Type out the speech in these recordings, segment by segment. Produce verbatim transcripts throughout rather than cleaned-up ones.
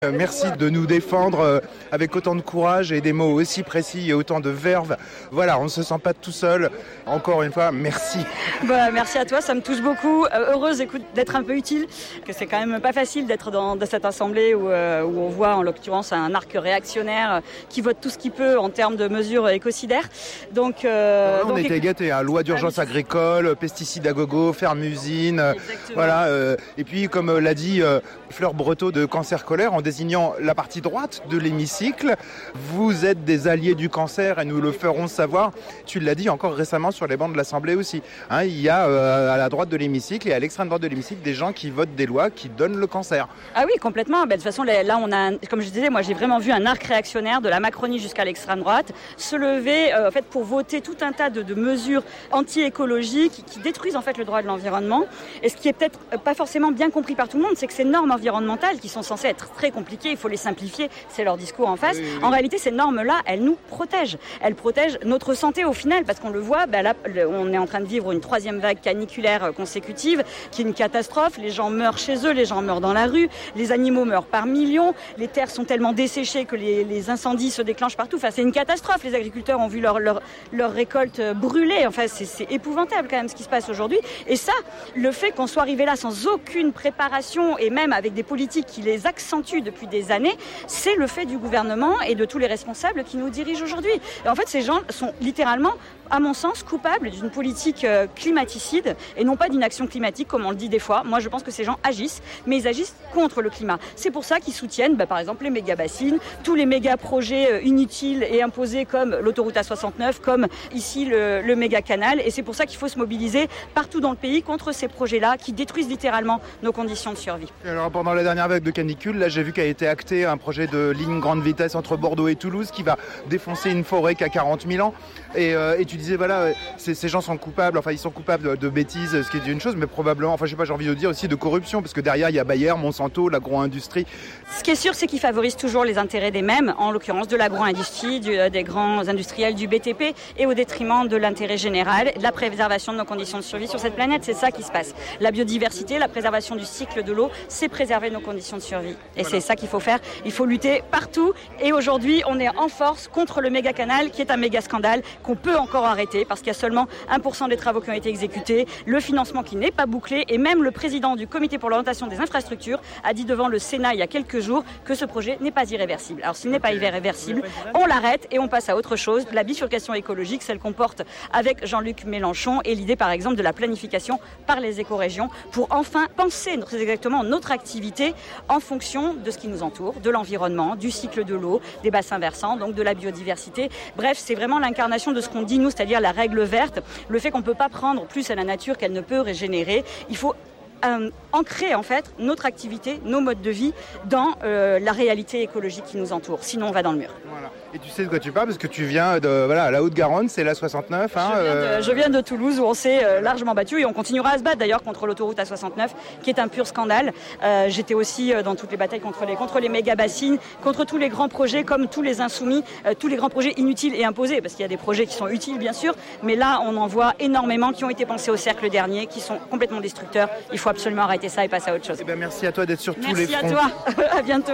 Merci de nous défendre avec autant de courage et des mots aussi précis et autant de verve. Voilà, on ne se sent pas tout seul. Encore une fois, merci. Bah, merci à toi, ça me touche beaucoup. Euh, heureuse écoute, d'être un peu utile, que c'est quand même pas facile d'être dans, dans cette assemblée où, euh, où on voit en l'occurrence un arc réactionnaire qui vote tout ce qu'il peut en termes de mesures écocidaires. Donc, euh, on donc, était gâtés, hein, loi d'urgence ah, oui, agricole, pesticides à gogo, ferme-usine. Voilà, euh, et puis comme l'a dit euh, Fleur Breteau de Cancer Colère, en désignant la partie droite de l'hémicycle, vous êtes des alliés du cancer et nous le ferons savoir. Tu l'as dit encore récemment sur les bancs de l'Assemblée aussi. Hein, il y a euh, à la droite de l'hémicycle et à l'extrême droite de l'hémicycle des gens qui votent des lois qui donnent le cancer. Ah oui, complètement. Ben, de toute façon, là, on a, comme je disais, moi j'ai vraiment vu un arc réactionnaire de la Macronie jusqu'à l'extrême droite se lever euh, en fait, pour voter tout un tas de, de mesures anti-écologiques qui détruisent en fait le droit de l'environnement. Et ce qui est peut-être pas forcément bien compris par tout le monde, c'est que ces normes environnementales qui sont censées être très compliquées, il faut les simplifier, c'est leur discours en face. Oui, oui. En réalité, ces normes-là, elles nous protègent. Elles protègent notre santé au final, parce qu'on le voit, ben là, on est en train de vivre une troisième vague caniculaire consécutive, qui est une catastrophe. Les gens meurent chez eux, les gens meurent dans la rue, les animaux meurent par millions, les terres sont tellement desséchées que les, les incendies se déclenchent partout. Enfin, c'est une catastrophe. Les agriculteurs ont vu leur, leur, leur récolte brûler. Enfin, c'est, c'est épouvantable quand même ce qui se passe aujourd'hui. Et ça, le fait qu'on soit arrivé là sans aucune préparation et même avec des politiques qui les accentuent depuis des années, c'est le fait du gouvernement et de tous les responsables qui nous dirigent aujourd'hui. Et en fait, ces gens sont littéralement, à mon sens, coupables d'une politique climaticide et non pas d'une action climatique, comme on le dit des fois. Moi, je pense que ces gens agissent, mais ils agissent contre le climat. C'est pour ça qu'ils soutiennent, bah, par exemple, les méga-bassines, tous les méga-projets inutiles et imposés comme l'autoroute A soixante-neuf, comme ici le, le méga-canal. Et c'est pour ça qu'il faut se mobiliser partout dans le pays contre ces projets-là qui détruisent littéralement nos conditions de survie. Et alors, pendant la dernière vague de canicule, là, j'ai vu qu'a été acté un projet de ligne grande vitesse entre Bordeaux et Toulouse qui va défoncer une forêt qui a quarante mille ans. Et, euh, et tu disais, voilà, ces, ces gens sont coupables, enfin, ils sont coupables de, de bêtises, ce qui est une chose, mais probablement, enfin, je sais pas, j'ai envie de dire aussi de corruption, parce que derrière, il y a Bayer, Monsanto, l'agro-industrie. Ce qui est sûr, c'est qu'ils favorisent toujours les intérêts des mêmes, en l'occurrence de l'agro-industrie, du, des grands industriels, du B T P, et au détriment de l'intérêt général, de la préservation de nos conditions de survie sur cette planète. C'est ça qui se passe. La biodiversité, la préservation du cycle de l'eau, c'est préserver nos conditions de survie. Et voilà. C'est ça qu'il faut faire. Il faut lutter partout. Et aujourd'hui, on est en force contre le méga canal, qui est un méga scandale qu'on peut encore arrêter, parce qu'il y a seulement un pour cent des travaux qui ont été exécutés, le financement qui n'est pas bouclé, et même le président du comité pour l'orientation des infrastructures a dit devant le Sénat il y a quelques jours que ce projet n'est pas irréversible. Alors s'il n'est pas irréversible, on l'arrête et on passe à autre chose. La bifurcation écologique, celle qu'on porte avec Jean-Luc Mélenchon, et l'idée par exemple de la planification par les écorégions pour enfin penser très exactement notre activité en fonction de ce qui nous entoure, de l'environnement, du cycle de l'eau, des bassins versants, donc de la biodiversité. Bref, c'est vraiment l'incarnation de ce qu'on dit nous, c'est-à-dire la règle verte, le fait qu'on ne peut pas prendre plus à la nature qu'elle ne peut régénérer. Il faut Euh, ancrer en fait notre activité, nos modes de vie dans euh, la réalité écologique qui nous entoure. Sinon, on va dans le mur. Voilà. Et tu sais de quoi tu parles parce que tu viens de voilà, la Haute-Garonne, c'est la soixante-neuf. Hein, je, viens de, euh... je viens de Toulouse où on s'est euh, largement battu et on continuera à se battre d'ailleurs contre l'autoroute A soixante-neuf qui est un pur scandale. Euh, j'étais aussi euh, dans toutes les batailles contre les, contre les méga-bassines, contre tous les grands projets comme tous les insoumis, euh, tous les grands projets inutiles et imposés, parce qu'il y a des projets qui sont utiles bien sûr, mais là on en voit énormément qui ont été pensés au cercle dernier, qui sont complètement destructeurs. Il faut absolument arrêter ça et passer à autre chose. Eh ben, merci à toi d'être sur merci tous les fronts. Merci à toi. À bientôt.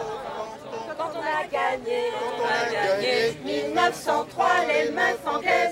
Quand on a gagné, on a gagné mille neuf cent trois, les meufs en caisse.